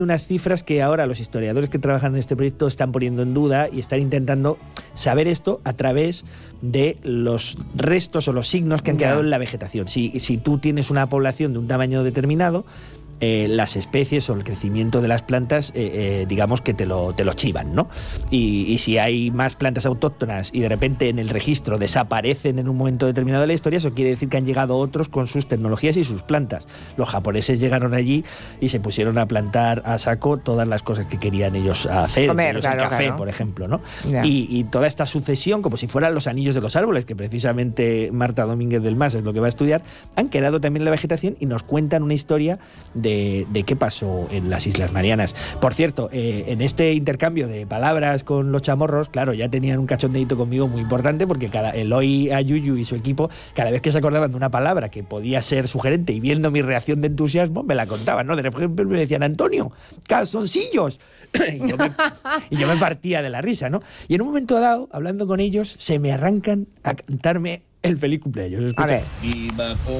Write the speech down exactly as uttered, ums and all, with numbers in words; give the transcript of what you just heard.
unas cifras que ahora los historiadores que trabajan en este proyecto están poniendo en duda y están intentando saber esto a través de los restos o los signos que han quedado en la vegetación. Si, si tú tienes una población de un tamaño determinado, Eh, las especies o el crecimiento de las plantas, eh, eh, digamos que te lo, te lo chivan, ¿no? Y, y si hay más plantas autóctonas y de repente en el registro desaparecen en un momento determinado de la historia, eso quiere decir que han llegado otros con sus tecnologías y sus plantas. Los japoneses llegaron allí y se pusieron a plantar a saco todas las cosas que querían ellos hacer, Comer, ellos claro, el café, claro. por ejemplo, ¿no? Ya. Y, y toda esta sucesión, como si fueran los anillos de los árboles, que precisamente Marta Domínguez del Mas es lo que va a estudiar, han quedado también en la vegetación y nos cuentan una historia de De, de qué pasó en las Islas Marianas. Por cierto, eh, en este intercambio de palabras con los chamorros, claro, ya tenían un cachondeito conmigo muy importante, porque cada Eloy Ayuyu y su equipo, cada vez que se acordaban de una palabra que podía ser sugerente y viendo mi reacción de entusiasmo, me la contaban, ¿no? De repente me decían, Antonio, calzoncillos. y, yo me, y yo me partía de la risa, ¿no? Y en un momento dado, hablando con ellos, se me arrancan a cantarme el feliz cumpleaños. A ver. Viva